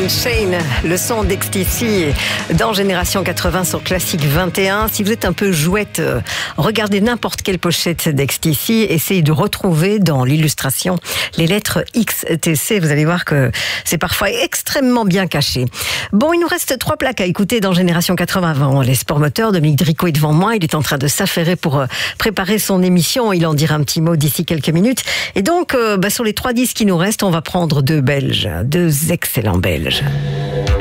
Shane, le son d'Ecstasy dans Génération 80 sur Classique 21. Si vous êtes un peu jouette, regardez n'importe quelle pochette d'Ecstasy, essayez de retrouver dans l'illustration les lettres XTC. Vous allez voir que c'est parfois extrêmement bien caché. Bon, il nous reste 3 plaques à écouter dans Génération 80. Les sports moteurs, Dominique Dricot est devant moi. Il est en train de s'affairer pour préparer son émission. Il en dira un petit mot d'ici quelques minutes. Et donc, sur les 3 disques qui nous restent, on va prendre 2 Belges, 2 excellents Belges.